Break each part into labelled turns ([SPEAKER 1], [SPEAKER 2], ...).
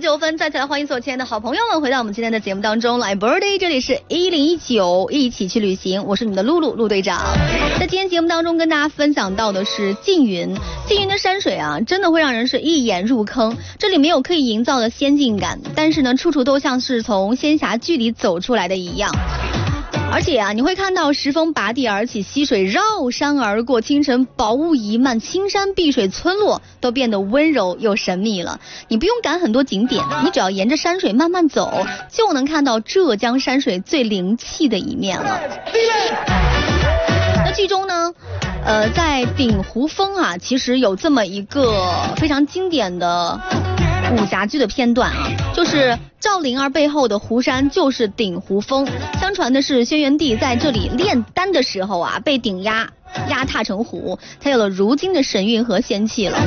[SPEAKER 1] 19分，再次来欢迎所有亲爱的好朋友们回到我们今天的节目当中来 Birthday， 这里是1019一起去旅行，我是你们的露露队长。在今天节目当中跟大家分享到的是缙云的山水啊，真的会让人是一眼入坑。这里没有刻意营造的仙境感，但是呢处处都像是从仙侠剧里走出来的一样。而且啊，你会看到时风拔地而起，溪水绕山而过，清晨薄雾弥漫，青山碧水，村落都变得温柔又神秘了。你不用赶很多景点，你只要沿着山水慢慢走，就能看到浙江山水最灵气的一面了。那剧中呢在鼎湖峰啊，其实有这么一个非常经典的武侠剧的片段啊，就是赵灵儿背后的湖山就是鼎湖峰。相传的是轩辕帝在这里炼丹的时候啊，被鼎压踏成湖，才有了如今的神韵和仙气了。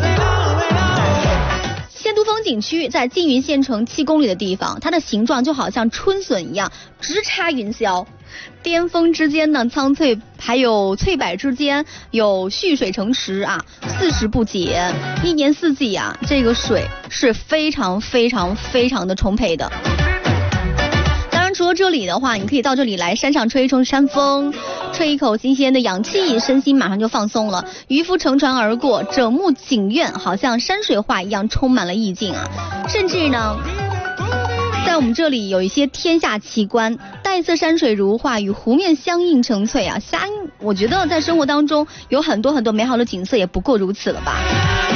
[SPEAKER 1] 仙都峰景区在缙云县城7公里的地方，它的形状就好像春笋一样直插云霄，巅峰之间呢苍翠，还有翠柏之间有蓄水成池啊，40不竭，一年四季啊这个水是非常的充沛的。当然除了这里的话，你可以到这里来山上吹一吹山风，吹一口新鲜的氧气，身心马上就放松了。渔夫乘船而过，整幕景苑好像山水画一样充满了意境啊。甚至呢在我们这里有一些天下奇观，黛色山水如画，与湖面相映成翠啊。我觉得在生活当中有很多美好的景色，也不过如此了吧。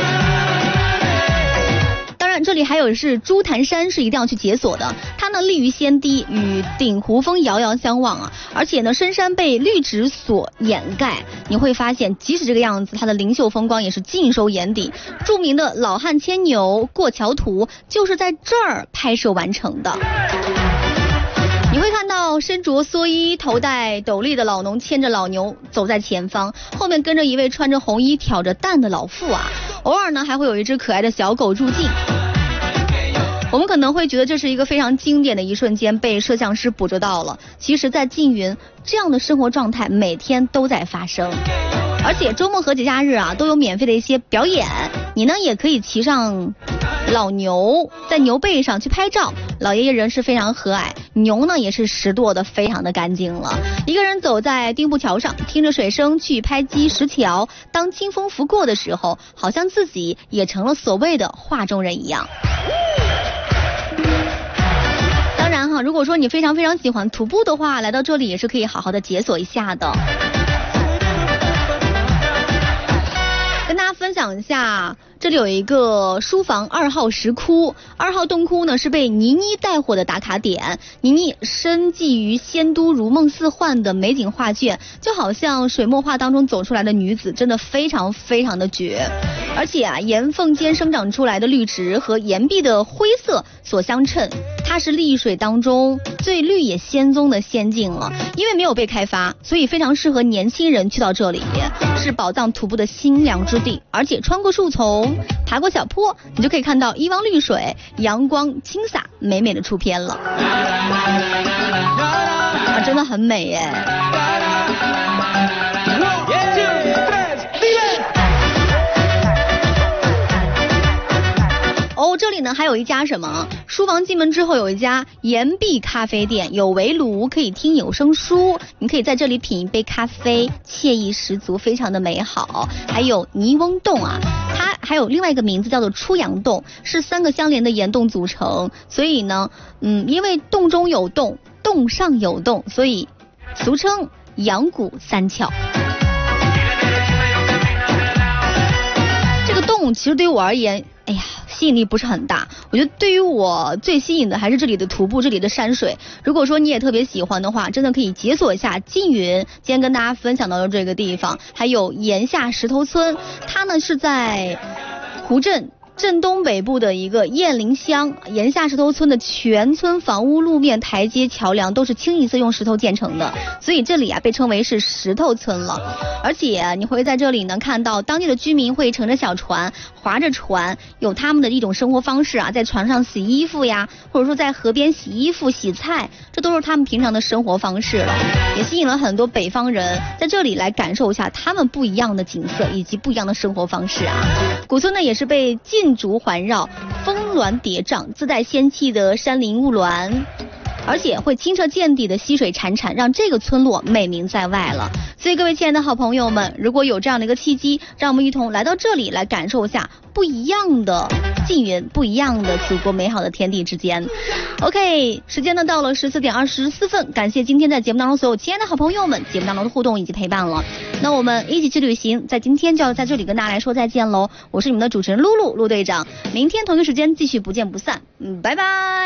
[SPEAKER 1] 当然这里还有是朱坛山，是一定要去解锁的。它呢立于仙堤，与鼎湖峰遥遥相望啊。而且呢深山被绿植所掩盖，你会发现即使这个样子，它的灵秀风光也是尽收眼底。著名的老汉牵牛过桥图就是在这儿拍摄完成的。你会看到身着蓑衣头戴斗笠的老农牵着老牛走在前方，后面跟着一位穿着红衣挑着担的老妇啊，偶尔呢还会有一只可爱的小狗入镜。我们可能会觉得这是一个非常经典的一瞬间被摄像师捕捉到了，其实在缙云这样的生活状态每天都在发生。而且周末和节假日啊都有免费的一些表演，你呢也可以骑上老牛，在牛背上去拍照。老爷爷人是非常和蔼，牛呢也是拾掇的非常的干净了。一个人走在丁步桥上，听着水声去拍击石桥，当清风拂过的时候，好像自己也成了所谓的画中人一样。当然哈，如果说你非常喜欢徒步的话，来到这里也是可以好好的解锁一下的。跟大家分享一下，这里有一个书房2号石窟，2号洞窟呢是被倪妮带火的打卡点。倪妮深寄于仙都如梦似幻的美景画卷，就好像水墨画当中走出来的女子，真的非常的绝。而且啊，岩缝间生长出来的绿植和岩壁的灰色所相衬，它是丽水当中最绿也仙踪的仙境了。因为没有被开发，所以非常适合年轻人去到这里，是宝藏徒步的新良之地。而且穿过树丛，爬过小坡，你就可以看到一汪绿水，阳光倾洒，美的出片了啊，真的很美耶。这里呢还有一家什么书房，进门之后有一家岩壁咖啡店，有围炉，可以听有声书，你可以在这里品一杯咖啡，惬意十足，非常的美好。还有泥翁洞啊，它还有另外一个名字叫做出阳洞，是3个相连的岩洞组成，所以呢因为洞中有洞，洞上有洞，所以俗称阳谷3窍。这个洞其实对于我而言，吸引力不是很大。我觉得对于我最吸引的还是这里的徒步，这里的山水。如果说你也特别喜欢的话，真的可以解锁一下缙云。今天跟大家分享到的这个地方，还有岩下石头村，它呢是在湖镇镇东北部的一个雁林乡。岩下石头村的全村房屋、路面、台阶、桥梁都是清一色用石头建成的，所以这里啊被称为是石头村了。而且你会在这里呢看到当地的居民会乘着小船，划着船，有他们的一种生活方式啊，在船上洗衣服呀，或者说在河边洗衣服、洗菜，这都是他们平常的生活方式了，也吸引了很多北方人在这里来感受一下他们不一样的景色以及不一样的生活方式啊。古村呢也是被禁竹环绕，峰青峦叠嶂，自带仙气的山林雾峦，而且会清澈见底的溪水潺潺，让这个村落美名在外了。所以各位亲爱的好朋友们，如果有这样的一个契机，让我们一同来到这里来感受一下不一样的缙云，不一样的祖国美好的天地之间。OK， 时间呢到了14点24分，感谢今天在节目当中所有亲爱的好朋友们节目当中的互动以及陪伴了。那我们一起去旅行，在今天就要在这里跟大家来说再见喽。我是你们的主持人露露陆队长，明天同一时间继续不见不散。拜拜。